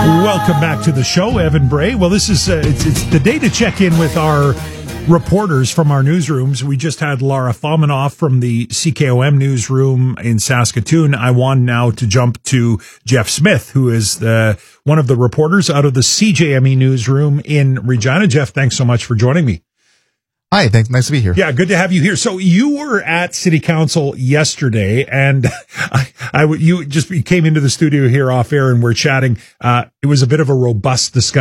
Welcome back to the show, Evan Bray. Well, this is it's the day to check in with our reporters from our newsrooms. We just had Laura Fominoff from the CKOM newsroom in Saskatoon. I want now to jump to Jeff Smith, who is one of the reporters out of the CJME newsroom in Regina. Jeff, thanks so much for joining me. Hi, thanks. Nice to be here. Yeah, good to have you here. So you were at City Council yesterday, and you came into the studio here off air, and we're chatting. It was a bit of a robust discussion.